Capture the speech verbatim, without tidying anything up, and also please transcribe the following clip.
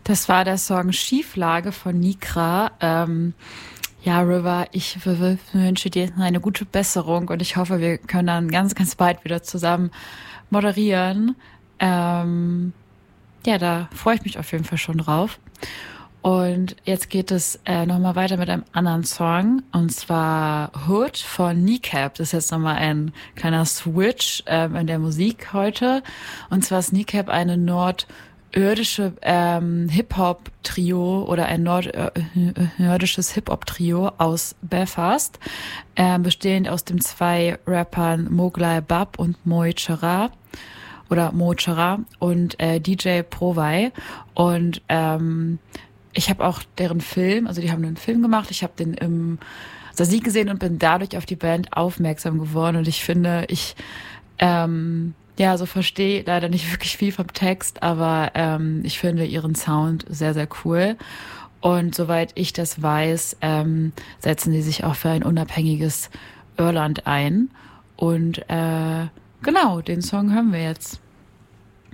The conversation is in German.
Das war der Song Schieflage von Nikra. Ähm, ja, River, ich w- w- wünsche dir eine gute Besserung und ich hoffe, wir können dann ganz, ganz bald wieder zusammen moderieren. Ähm, ja, da freue ich mich auf jeden Fall schon drauf. Und jetzt geht es äh, nochmal weiter mit einem anderen Song, und zwar Hood von Kneecap. Das ist jetzt nochmal ein kleiner Switch ähm, in der Musik heute. Und zwar ist Kneecap eine nordirdische ähm, Hip-Hop-Trio oder ein nordisches Hip-Hop-Trio aus Belfast, ähm, bestehend aus den zwei Rappern Moglai Bab und Moi Chara oder Mo Chara und äh, D J Provai. Und ähm, ich habe auch deren Film, also die haben einen Film gemacht, ich habe den im Sasik gesehen und bin dadurch auf die Band aufmerksam geworden. Und ich finde, ich ähm, ja, so verstehe leider nicht wirklich viel vom Text, aber ähm, ich finde ihren Sound sehr, sehr cool. Und soweit ich das weiß, ähm, setzen sie sich auch für ein unabhängiges Irland ein. Und äh, genau, den Song hören wir jetzt.